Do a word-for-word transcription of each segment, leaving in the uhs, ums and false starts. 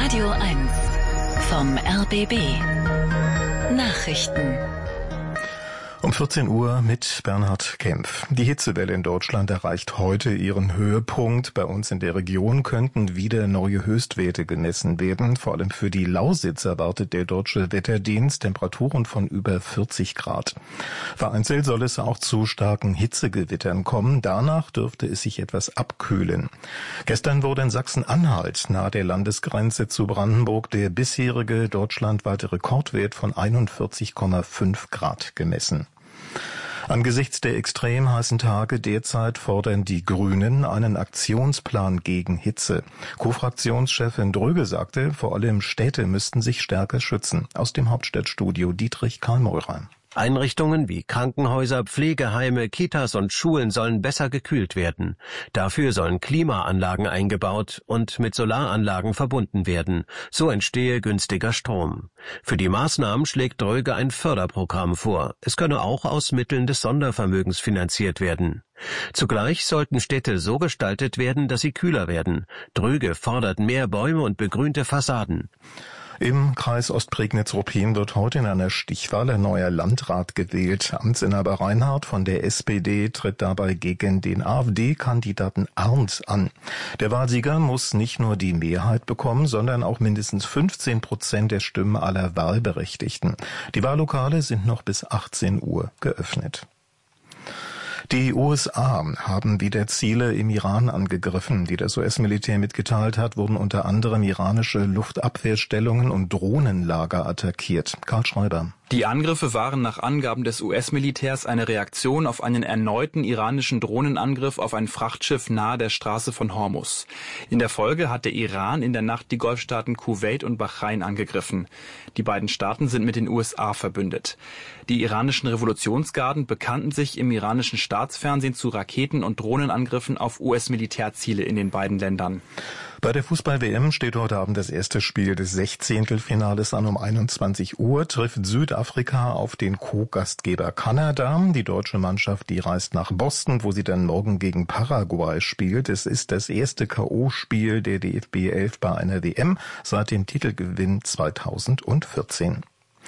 Radio eins vom R B B. Nachrichten. Um vierzehn Uhr mit Bernhard Kempf. Die Hitzewelle in Deutschland erreicht heute ihren Höhepunkt. Bei uns in der Region könnten wieder neue Höchstwerte gemessen werden. Vor allem für die Lausitz erwartet der Deutsche Wetterdienst Temperaturen von über vierzig Grad. Vereinzelt soll es auch zu starken Hitzegewittern kommen. Danach dürfte es sich etwas abkühlen. Gestern wurde in Sachsen-Anhalt nahe der Landesgrenze zu Brandenburg der bisherige deutschlandweite Rekordwert von einundvierzig Komma fünf Grad gemessen. Angesichts der extrem heißen Tage derzeit fordern die Grünen einen Aktionsplan gegen Hitze. Co-Fraktionschefin Dröge sagte, vor allem Städte müssten sich stärker schützen. Aus dem Hauptstadtstudio Dietrich Karl-Meurer. Einrichtungen wie Krankenhäuser, Pflegeheime, Kitas und Schulen sollen besser gekühlt werden. Dafür sollen Klimaanlagen eingebaut und mit Solaranlagen verbunden werden. So entstehe günstiger Strom. Für die Maßnahmen schlägt Dröge ein Förderprogramm vor. Es könne auch aus Mitteln des Sondervermögens finanziert werden. Zugleich sollten Städte so gestaltet werden, dass sie kühler werden. Dröge fordert mehr Bäume und begrünte Fassaden. Im Kreis Ostprignitz-Ruppin wird heute in einer Stichwahl ein neuer Landrat gewählt. Amtsinhaber Reinhardt von der S P D tritt dabei gegen den A f D-Kandidaten Arndt an. Der Wahlsieger muss nicht nur die Mehrheit bekommen, sondern auch mindestens fünfzehn Prozent der Stimmen aller Wahlberechtigten. Die Wahllokale sind noch bis achtzehn Uhr geöffnet. Die U S A haben wieder Ziele im Iran angegriffen. Wie das U S-Militär mitgeteilt hat, wurden unter anderem iranische Luftabwehrstellungen und Drohnenlager attackiert. Karl Schreiber. Die Angriffe waren nach Angaben des U S-Militärs eine Reaktion auf einen erneuten iranischen Drohnenangriff auf ein Frachtschiff nahe der Straße von Hormuz. In der Folge hat der Iran in der Nacht die Golfstaaten Kuwait und Bahrain angegriffen. Die beiden Staaten sind mit den U S A verbündet. Die iranischen Revolutionsgarden bekannten sich im iranischen Staatsfernsehen zu Raketen- und Drohnenangriffen auf U S-Militärziele in den beiden Ländern. Bei der Fußball-W M steht heute Abend das erste Spiel des Sechzehntelfinales an. Um einundzwanzig Uhr trifft Südafrika auf den Co-Gastgeber Kanada. Die deutsche Mannschaft, die reist nach Boston, wo sie dann morgen gegen Paraguay spielt. Es ist das erste K O-Spiel der D F B elf bei einer W M seit dem Titelgewinn zweitausendvierzehn.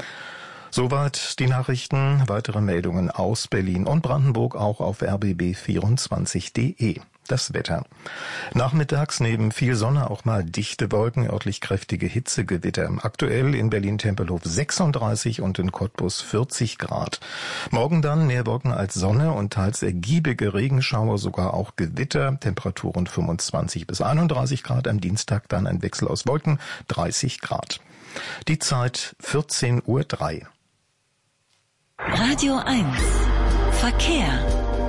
Soweit die Nachrichten. Weitere Meldungen aus Berlin und Brandenburg auch auf r b b vierundzwanzig punkt de. Das Wetter. Nachmittags neben viel Sonne auch mal dichte Wolken, örtlich kräftige Hitzegewitter. Aktuell in Berlin-Tempelhof sechsunddreißig und in Cottbus vierzig Grad. Morgen dann mehr Wolken als Sonne und teils ergiebige Regenschauer, sogar auch Gewitter. Temperaturen fünfundzwanzig bis einunddreißig Grad. Am Dienstag dann ein Wechsel aus Wolken, dreißig Grad. Die Zeit vierzehn Uhr drei. Radio eins. Verkehr.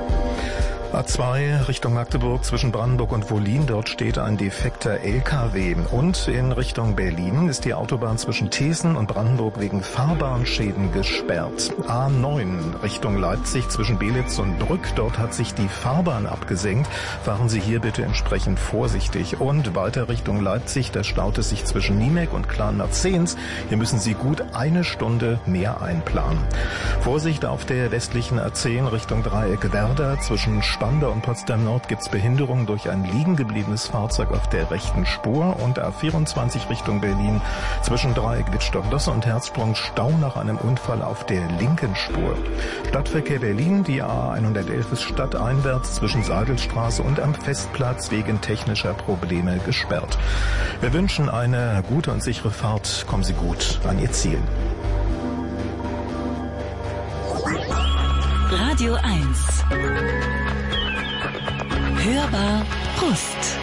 A zwei Richtung Magdeburg zwischen Brandenburg und Wollin. Dort steht ein defekter L K W. Und in Richtung Berlin ist die Autobahn zwischen Thesen und Brandenburg wegen Fahrbahnschäden gesperrt. A neun Richtung Leipzig zwischen Belitz und Brück. Dort hat sich die Fahrbahn abgesenkt. Fahren Sie hier bitte entsprechend vorsichtig. Und weiter Richtung Leipzig, da staut es sich zwischen Niemek und Klan-Marzehns. Hier müssen Sie gut eine Stunde mehr einplanen. Vorsicht auf der westlichen A zehn Richtung Dreieck Werder zwischen Spandau und Potsdam Nord gibt's Behinderung durch ein liegen gebliebenes Fahrzeug auf der rechten Spur und A vierundzwanzig Richtung Berlin zwischen Dreieck Wittstock-Losse und Herzsprung Stau nach einem Unfall auf der linken Spur. Stadtverkehr Berlin, die A hundertelf ist stadteinwärts zwischen Seidelstraße und am Festplatz wegen technischer Probleme gesperrt. Wir wünschen eine gute und sichere Fahrt. Kommen Sie gut an Ihr Ziel. Radio eins. Hörbar Brust.